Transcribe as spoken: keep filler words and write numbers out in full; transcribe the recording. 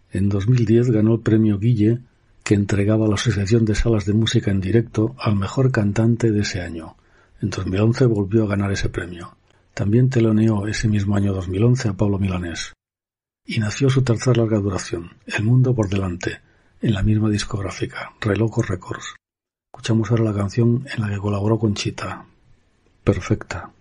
En dos mil diez ganó el premio Guille, que entregaba la Asociación de Salas de Música en Directo al mejor cantante de ese año. En dos mil once volvió a ganar ese premio. También teloneó ese mismo año dos mil once a Pablo Milanés. Y nació su tercer larga duración, El Mundo por Delante, en la misma discográfica, Reloco Records. Escuchamos ahora la canción en la que colaboró Conchita, Perfecta.